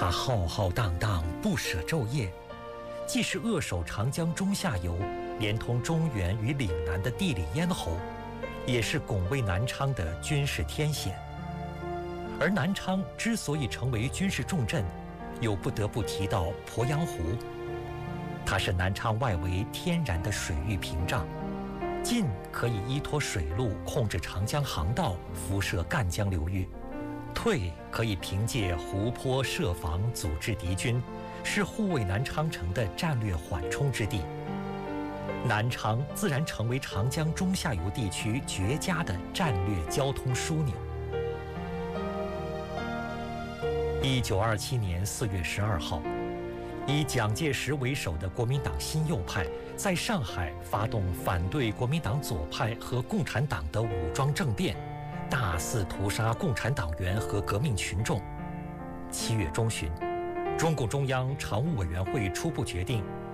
他浩浩荡荡，不舍昼夜，既是扼守长江中下游，连通中原与岭南的地理咽喉，也是拱卫南昌的军事天险。而南昌之所以成为军事重镇，又不得不提到鄱阳湖。它是南昌外围天然的水域屏障，近可以依托水路控制长江航道，辐射赣江流域；退可以凭借湖泊设防阻滞敌军，是护卫南昌城的战略缓冲之地。南昌自然成为长江中下游地区绝佳的战略交通枢纽。1927年4月12号，以蒋介石为首的国民党新右派在上海发动反对国民党左派和共产党的武装政变，大肆屠杀共产党员和革命群众。7月中旬，中共中央常务委员会初步决定，